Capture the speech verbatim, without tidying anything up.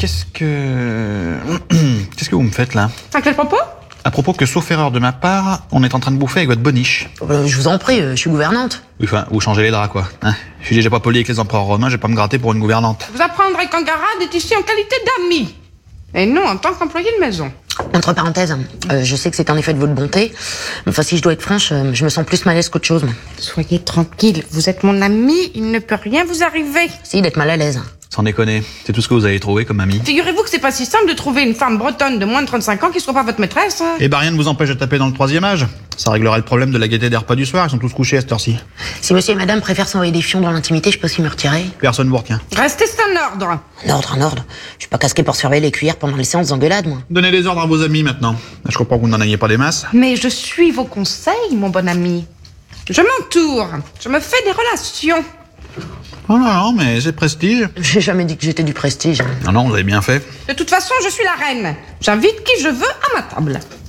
qu'est-ce que... Qu'est-ce que vous me faites, là? À quel propos? À propos que, sauf erreur de ma part, on est en train de bouffer avec votre boniche. Euh, je vous en prie, euh, je suis gouvernante. Oui, enfin, vous changez les draps, quoi. Hein, je suis déjà pas poli avec les empereurs romains, je vais pas me gratter pour une gouvernante. Vous apprendrez qu'Angarade est ici en qualité d'ami. Et non en tant qu'employé de maison. Entre parenthèses, euh, je sais que c'est un effet de votre bonté. Mais enfin, si je dois être franche, euh, je me sens plus mal à l'aise qu'autre chose. moi. Soyez tranquille, vous êtes mon ami, il ne peut rien vous arriver. Si, d'être mal à l'aise. Sans déconner, c'est tout ce que vous avez trouvé comme ami. Figurez-vous que c'est pas si simple de trouver une femme bretonne de moins de trente-cinq ans qui soit pas votre maîtresse. Hein. Eh ben, rien ne vous empêche de taper dans le troisième âge. Ça réglerait le problème de la gaieté des repas du soir, ils sont tous couchés à cette heure-ci. Si monsieur et madame préfèrent s'envoyer des fions dans l'intimité, je peux aussi me retirer. Personne vous retient. Restez, c'est un ordre. Un ordre, un ordre. Je suis pas casqué pour surveiller les cuillères pendant les séances d'engueulade, moi. Donnez des ordres à vos amis, maintenant. Je comprends que vous n'en ayez pas des masses. Mais je suis vos conseils, mon bon ami. Je m'entoure, je me fais des relations. Oh non, non, mais c'est prestige. J'ai jamais dit que j'étais du prestige. Non, non, vous avez bien fait. De toute façon, je suis la reine. J'invite qui je veux à ma table.